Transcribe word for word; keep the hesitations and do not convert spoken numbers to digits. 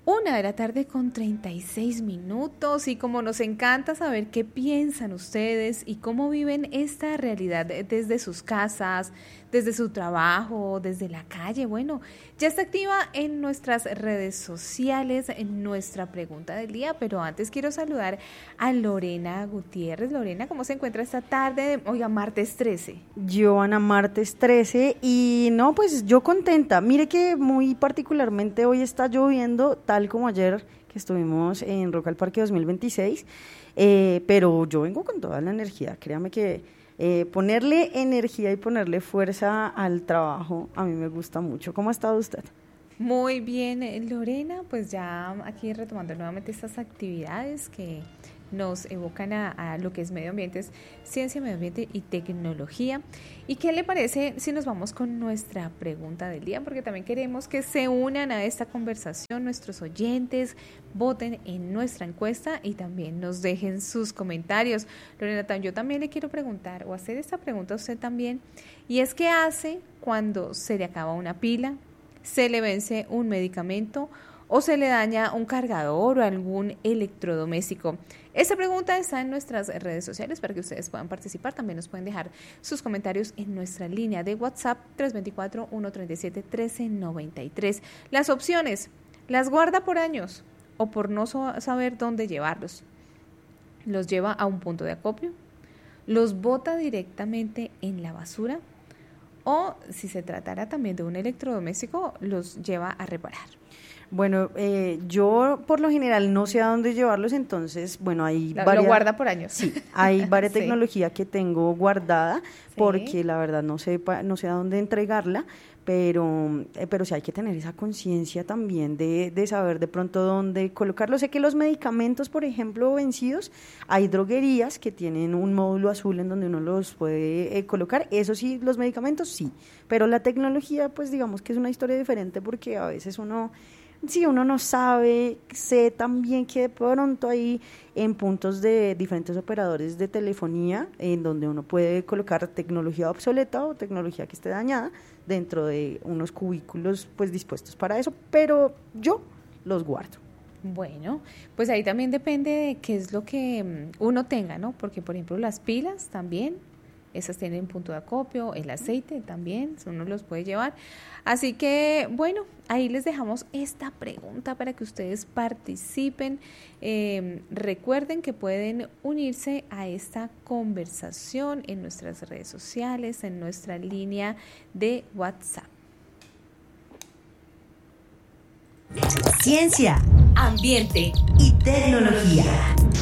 Una de la tarde con treinta y seis minutos, y como nos encanta saber qué piensan ustedes y cómo viven esta realidad desde sus casas, desde su trabajo, desde la calle, bueno, ya está activa en nuestras redes sociales en nuestra pregunta del día, pero antes quiero saludar a Lorena Gutiérrez. Lorena, ¿cómo se encuentra esta tarde? Oiga, martes trece. Joana, martes trece, y no, pues yo contenta. Mire que muy particularmente hoy está lloviendo, tal como ayer que estuvimos en Rock al Parque dos mil veintiséis, eh, pero yo vengo con toda la energía, créame que eh, ponerle energía y ponerle fuerza al trabajo a mí me gusta mucho. ¿Cómo ha estado usted? Muy bien, Lorena, pues ya aquí retomando nuevamente estas actividades que nos evocan a, a lo que es medio ambiente, es ciencia, medio ambiente y tecnología. ¿Y qué le parece si nos vamos con nuestra pregunta del día? Porque también queremos que se unan a esta conversación nuestros oyentes, voten en nuestra encuesta y también nos dejen sus comentarios. Lorena, yo también le quiero preguntar o hacer esta pregunta a usted también, y es ¿qué hace cuando se le acaba una pila, se le vence un medicamento o se le daña un cargador o algún electrodoméstico? Esta pregunta está en nuestras redes sociales para que ustedes puedan participar. También nos pueden dejar sus comentarios en nuestra línea de WhatsApp tres dos cuatro, uno tres siete, uno tres nueve tres. Las opciones: las guarda por años o por no so- saber dónde llevarlos. Los lleva a un punto de acopio, los bota directamente en la basura, o si se tratara también de un electrodoméstico, los lleva a reparar. Bueno, eh, yo por lo general no sé a dónde llevarlos, entonces, bueno, hay Lo, varias... lo guarda por años. Sí, hay varias Sí. tecnología que tengo guardada, Sí. porque la verdad no sé, pa- no sé a dónde entregarla, pero, eh, pero sí hay que tener esa conciencia también de, de saber de pronto dónde colocarlo. Sé que los medicamentos, por ejemplo, vencidos, hay droguerías que tienen un módulo azul en donde uno los puede eh, colocar. Eso sí, los medicamentos sí, pero la tecnología, pues digamos que es una historia diferente, porque a veces uno... Si uno no sabe, sé también que de pronto hay en puntos de diferentes operadores de telefonía en donde uno puede colocar tecnología obsoleta o tecnología que esté dañada dentro de unos cubículos pues dispuestos para eso, pero yo los guardo. Bueno, pues ahí también depende de qué es lo que mm, uno tenga, ¿no? Porque, por ejemplo, las pilas también, esas tienen punto de acopio, el aceite también, uno los puede llevar. Así que, bueno, ahí les dejamos esta pregunta para que ustedes participen. Eh, recuerden que pueden unirse a esta conversación en nuestras redes sociales, en nuestra línea de WhatsApp. Ciencia, ambiente y tecnología.